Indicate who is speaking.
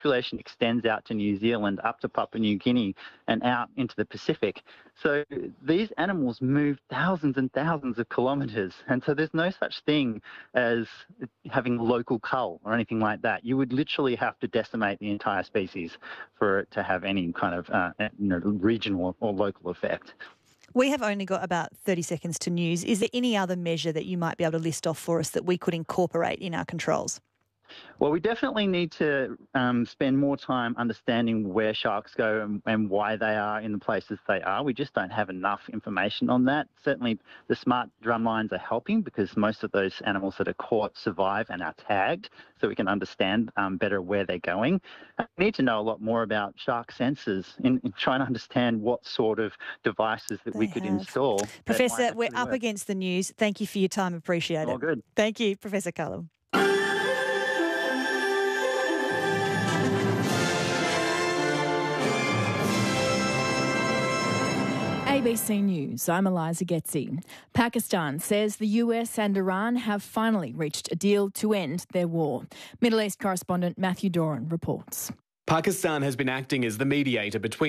Speaker 1: population extends out to New Zealand, up to Papua New Guinea, and out into the Pacific. So these animals move thousands and thousands of kilometres, and so there's no such thing as having local cull or anything like that. You would literally have to decimate the entire species for it to have any kind of regional or local effect.
Speaker 2: We have only got about 30 seconds to news. Is there any other measure that you might be able to list off for us that we could incorporate in our controls?
Speaker 1: Well, we definitely need to spend more time understanding where sharks go and why they are in the places they are. We just don't have enough information on that. Certainly the smart drum lines are helping because most of those animals that are caught survive and are tagged, so we can understand better where they're going. We need to know a lot more about shark sensors in trying to understand what sort of devices that we could install.
Speaker 2: Professor, we're up against the news. Thank you for your time. Appreciate it.
Speaker 1: All good.
Speaker 2: Thank you, Professor Cullum.
Speaker 3: ABC News, I'm Eliza Getzi. Pakistan says the US and Iran have finally reached a deal to end their war. Middle East correspondent Matthew Doran reports.
Speaker 4: Pakistan has been acting as the mediator between